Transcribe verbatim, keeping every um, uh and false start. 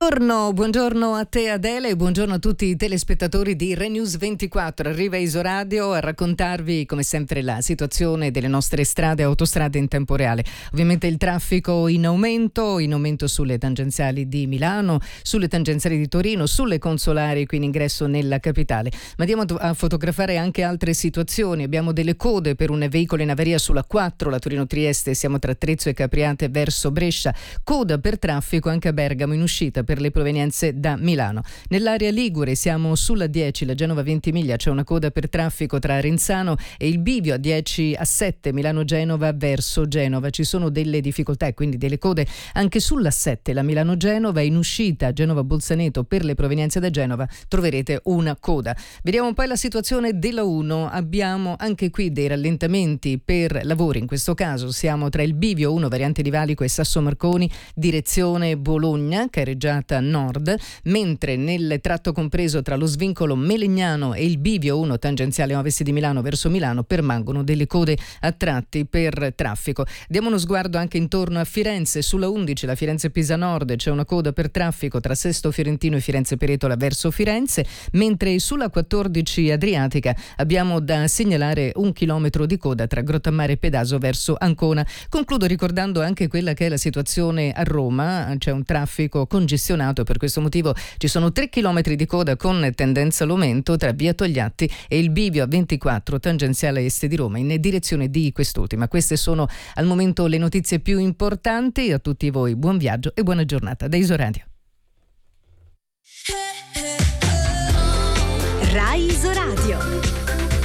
Buongiorno, buongiorno a te Adele e buongiorno a tutti i telespettatori di Re News ventiquattro. Arriva Isoradio a raccontarvi come sempre la situazione delle nostre strade e autostrade in tempo reale. Ovviamente il traffico in aumento, in aumento sulle tangenziali di Milano, sulle tangenziali di Torino, sulle consolari qui in ingresso nella capitale. Ma andiamo a fotografare anche altre situazioni. Abbiamo delle code per un veicolo in avaria sulla quattro, la Torino-Trieste, siamo tra Trezzo e Capriate verso Brescia. Coda per traffico anche a Bergamo in uscita per le provenienze da Milano. Nell'area Ligure siamo sulla dieci, la Genova Ventimiglia, c'è una coda per traffico tra Renzano e il bivio a dieci a sette Milano-Genova verso Genova. Ci sono delle difficoltà e quindi delle code anche sulla sette, la Milano-Genova, in uscita Genova-Bolzaneto per le provenienze da Genova troverete una coda. Vediamo poi la situazione della uno, abbiamo anche qui dei rallentamenti per lavori, in questo caso siamo tra il bivio uno variante di Valico e Sasso Marconi direzione Bologna, carreggiata nord, mentre nel tratto compreso tra lo svincolo Melegnano e il bivio uno tangenziale ovest di Milano verso Milano permangono delle code a tratti per traffico. Diamo uno sguardo anche intorno a Firenze, sulla undici la Firenze-Pisa Nord c'è una coda per traffico tra Sesto Fiorentino e Firenze-Peretola verso Firenze, mentre sulla quattordici Adriatica abbiamo da segnalare un chilometro di coda tra Grottammare e Pedaso verso Ancona. Concludo ricordando anche quella che è la situazione a Roma, c'è un traffico congestionato e per questo motivo ci sono tre chilometri di coda con tendenza all'aumento tra via Togliatti e il bivio a ventiquattro tangenziale est di Roma in direzione di quest'ultima. Queste sono al momento le notizie più importanti. A tutti voi buon viaggio e buona giornata da Isoradio. Rai Isoradio.